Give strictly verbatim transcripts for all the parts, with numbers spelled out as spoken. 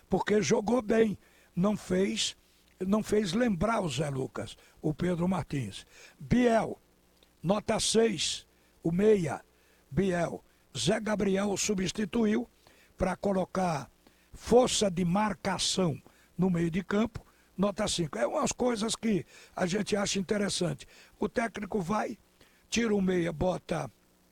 porque jogou bem, não fez, não fez lembrar o Zé Lucas, o Pedro Martins. Biel, nota seis, o meia, Biel. Zé Gabriel o substituiu para colocar força de marcação no meio de campo, nota cinco. É umas coisas que a gente acha interessante. O técnico vai, tira o meia, bota,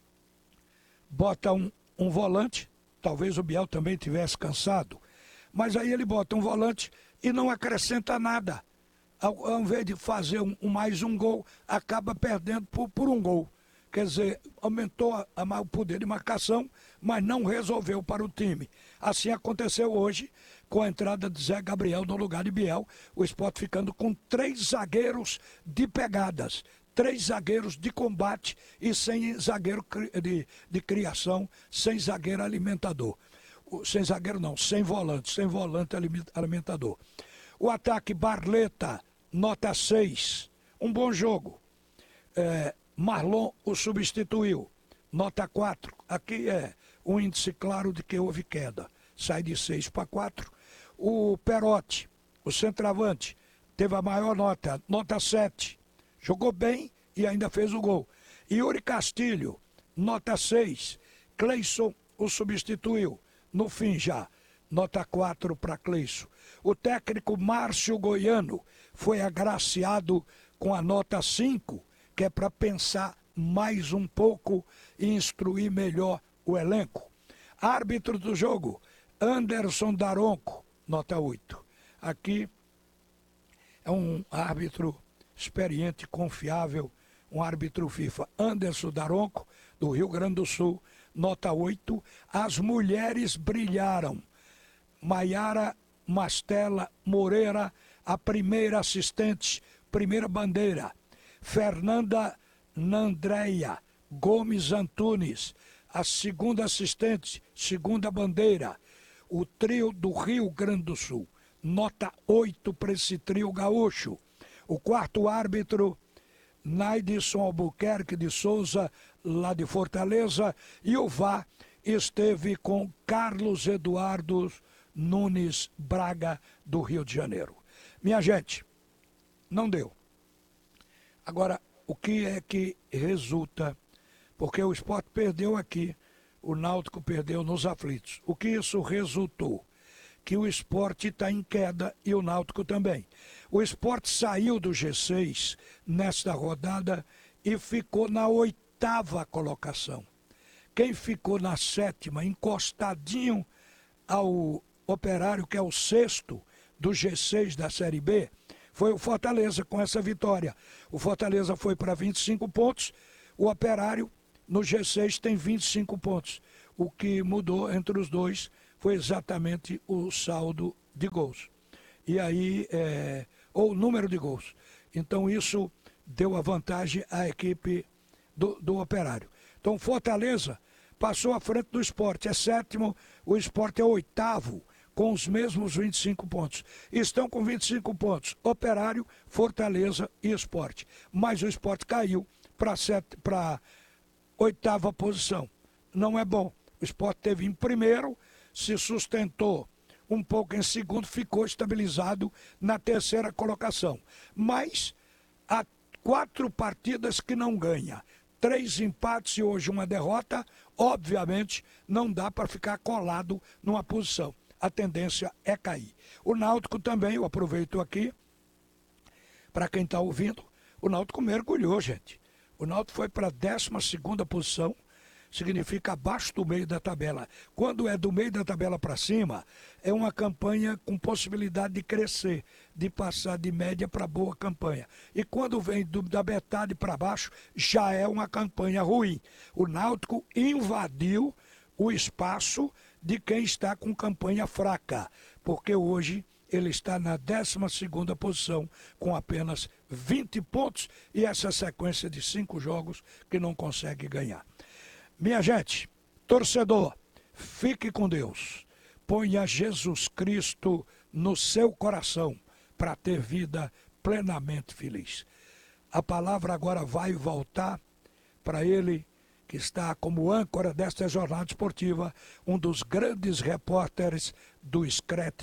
bota um, um volante, talvez o Biel também tivesse cansado, mas aí ele bota um volante e não acrescenta nada. Ao, ao invés de fazer um, um mais um gol, acaba perdendo por, por um gol. Quer dizer, aumentou a, a, o poder de marcação, mas não resolveu para o time. Assim aconteceu hoje com a entrada de Zé Gabriel no lugar de Biel, o Sport ficando com três zagueiros de pegadas, três zagueiros de combate e sem zagueiro de, de criação, sem zagueiro alimentador. Sem zagueiro não, sem volante, sem volante alimentador. O ataque Barleta, nota seis, um bom jogo. É, Marlon o substituiu, nota quatro. Aqui é um índice claro de que houve queda, sai de seis para quatro. O Perotti, o centroavante, teve a maior nota, nota sete. Jogou bem e ainda fez o gol. Yuri Castilho, nota seis. Cleison o substituiu, no fim já, nota quatro para Cleison. O técnico Márcio Goiano foi agraciado com a nota cinco, que é para pensar mais um pouco e instruir melhor o elenco. Árbitro do jogo, Anderson Daronco, nota oito. Aqui é um árbitro experiente, confiável, um árbitro FIFA. Anderson Daronco, do Rio Grande do Sul, nota oito. As mulheres brilharam. Maiara Mastella Moreira, a primeira assistente, primeira bandeira. Fernanda Nandreia Gomes Antunes, a segunda assistente, segunda bandeira. O trio do Rio Grande do Sul, nota oito para esse trio gaúcho. O quarto árbitro, Naidson Albuquerque de Souza, lá de Fortaleza. E o V A R esteve com Carlos Eduardo Nunes Braga, do Rio de Janeiro. Minha gente, não deu. Agora, o que é que resulta? Porque o Sport perdeu aqui, o Náutico perdeu nos aflitos. O que isso resultou? Que o Sport está em queda e o Náutico também. O Sport saiu do G seis nesta rodada e ficou na oitava colocação. Quem ficou na sétima, encostadinho ao Operário, que é o sexto do G seis da Série B, foi o Fortaleza com essa vitória. O Fortaleza foi para vinte e cinco pontos, o Operário no G seis tem vinte e cinco pontos. O que mudou entre os dois foi exatamente o saldo de gols. E aí, é, ou o número de gols. Então isso deu a vantagem à equipe do, do Operário. Então Fortaleza passou à frente do Sport, é sétimo, o Sport é oitavo, com os mesmos vinte e cinco pontos. Estão com vinte e cinco pontos, Operário, Fortaleza e Sport. Mas o Sport caiu para a oitava posição. Não é bom. O Sport teve em primeiro, se sustentou um pouco em segundo, ficou estabilizado na terceira colocação. Mas há quatro partidas que não ganha. Três empates e hoje uma derrota, obviamente não dá para ficar colado numa posição. A tendência é cair. O Náutico também, eu aproveito aqui, para quem está ouvindo, o Náutico mergulhou, gente. O Náutico foi para a décima segunda posição, significa abaixo do meio da tabela. Quando é do meio da tabela para cima, é uma campanha com possibilidade de crescer, de passar de média para boa campanha. E quando vem do, da metade para baixo, já é uma campanha ruim. O Náutico invadiu o espaço de quem está com campanha fraca, porque hoje ele está na décima segunda posição com apenas vinte pontos e essa sequência de cinco jogos que não consegue ganhar. Minha gente, torcedor, fique com Deus. Ponha Jesus Cristo no seu coração para ter vida plenamente feliz. A palavra agora vai voltar para ele, que está como âncora desta jornada esportiva, um dos grandes repórteres do Screte